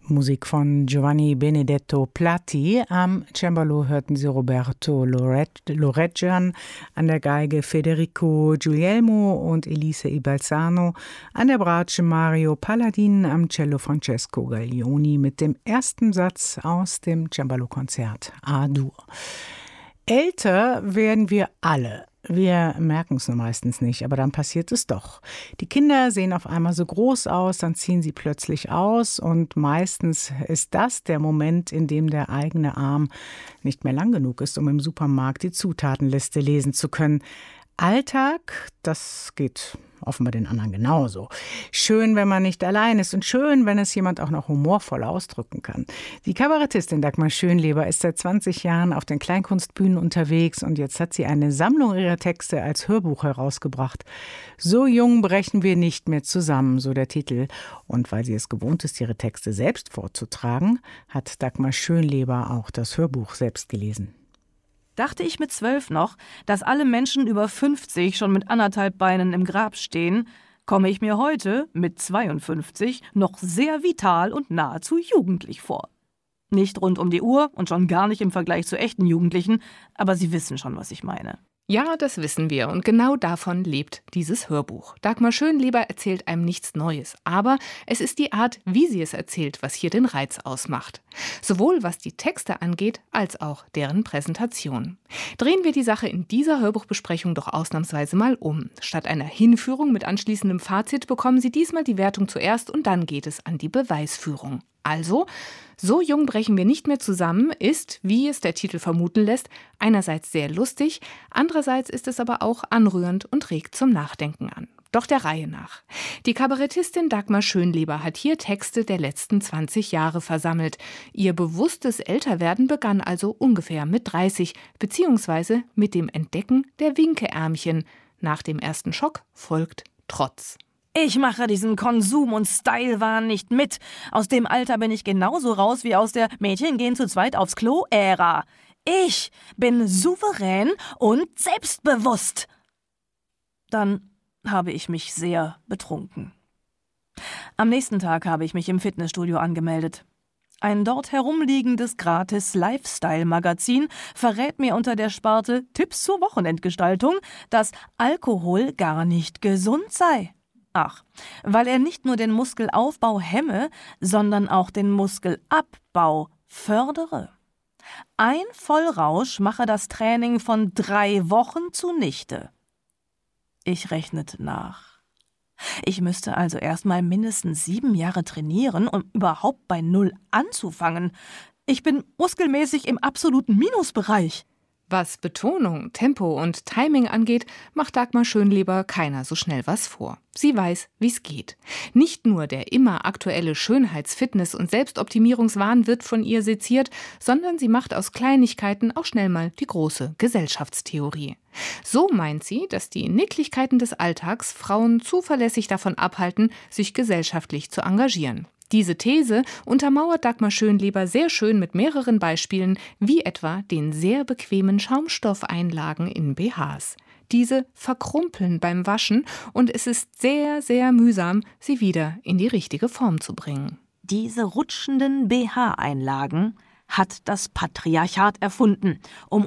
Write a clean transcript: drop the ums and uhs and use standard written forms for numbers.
Musik von Giovanni Benedetto Platti. Am Cembalo hörten Sie Roberto Loreggian, an der Geige Federico Guglielmo und Elise Ibalzano, an der Bratsche Mario Palladin, am Cello Francesco Gaglioni mit dem ersten Satz aus dem Cembalo-Konzert A-Dur. Älter werden wir alle. Wir merken es nur meistens nicht, aber dann passiert es doch. Die Kinder sehen auf einmal so groß aus, dann ziehen sie plötzlich aus und meistens ist das der Moment, in dem der eigene Arm nicht mehr lang genug ist, um im Supermarkt die Zutatenliste lesen zu können. Alltag, das geht offenbar den anderen genauso. Schön, wenn man nicht allein ist und schön, wenn es jemand auch noch humorvoll ausdrücken kann. Die Kabarettistin Dagmar Schönleber ist seit 20 Jahren auf den Kleinkunstbühnen unterwegs und jetzt hat sie eine Sammlung ihrer Texte als Hörbuch herausgebracht. So jung brechen wir nicht mehr zusammen, so der Titel. Und weil sie es gewohnt ist, ihre Texte selbst vorzutragen, hat Dagmar Schönleber auch das Hörbuch selbst gelesen. Dachte ich mit 12 noch, dass alle Menschen über 50 schon mit 1,5 Beinen im Grab stehen, komme ich mir heute, mit 52, noch sehr vital und nahezu jugendlich vor. Nicht rund um die Uhr und schon gar nicht im Vergleich zu echten Jugendlichen, aber Sie wissen schon, was ich meine. Ja, das wissen wir und genau davon lebt dieses Hörbuch. Dagmar Schönleber erzählt einem nichts Neues, aber es ist die Art, wie sie es erzählt, was hier den Reiz ausmacht. Sowohl was die Texte angeht, als auch deren Präsentation. Drehen wir die Sache in dieser Hörbuchbesprechung doch ausnahmsweise mal um. Statt einer Hinführung mit anschließendem Fazit bekommen Sie diesmal die Wertung zuerst und dann geht es an die Beweisführung. Also, so jung brechen wir nicht mehr zusammen ist, wie es der Titel vermuten lässt, einerseits sehr lustig, andererseits ist es aber auch anrührend und regt zum Nachdenken an. Doch der Reihe nach. Die Kabarettistin Dagmar Schönleber hat hier Texte der letzten 20 Jahre versammelt. Ihr bewusstes Älterwerden begann also ungefähr mit 30, beziehungsweise mit dem Entdecken der Winkeärmchen. Nach dem ersten Schock folgt Trotz. Ich mache diesen Konsum- und Style-Wahn nicht mit. Aus dem Alter bin ich genauso raus wie aus der Mädchen gehen zu zweit aufs Klo-Ära. Ich bin souverän und selbstbewusst. Dann habe ich mich sehr betrunken. Am nächsten Tag habe ich mich im Fitnessstudio angemeldet. Ein dort herumliegendes Gratis-Lifestyle-Magazin verrät mir unter der Sparte Tipps zur Wochenendgestaltung, dass Alkohol gar nicht gesund sei. Ach, weil er nicht nur den Muskelaufbau hemme, sondern auch den Muskelabbau fördere. Ein Vollrausch mache das Training von 3 Wochen zunichte. Ich rechnete nach. Ich müsste also erst mal mindestens 7 Jahre trainieren, um überhaupt bei 0 anzufangen. Ich bin muskelmäßig im absoluten Minusbereich. Was Betonung, Tempo und Timing angeht, macht Dagmar Schönleber keiner so schnell was vor. Sie weiß, wie's geht. Nicht nur der immer aktuelle Schönheits-, Fitness- und Selbstoptimierungswahn wird von ihr seziert, sondern sie macht aus Kleinigkeiten auch schnell mal die große Gesellschaftstheorie. So meint sie, dass die Nicklichkeiten des Alltags Frauen zuverlässig davon abhalten, sich gesellschaftlich zu engagieren. Diese These untermauert Dagmar Schönleber sehr schön mit mehreren Beispielen, wie etwa den sehr bequemen Schaumstoffeinlagen in BHs. Diese verkrumpeln beim Waschen und es ist sehr, sehr mühsam, sie wieder in die richtige Form zu bringen. Diese rutschenden BH-Einlagen hat das Patriarchat erfunden, um